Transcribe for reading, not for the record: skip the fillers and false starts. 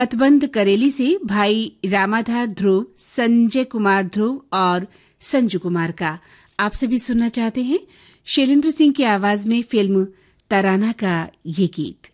तटबंध करेली से भाई रामाधार ध्रुव, संजय कुमार ध्रुव और संजू कुमार का आप सभी सुनना चाहते हैं शैलेंद्र सिंह की आवाज में फिल्म तराना का ये गीत।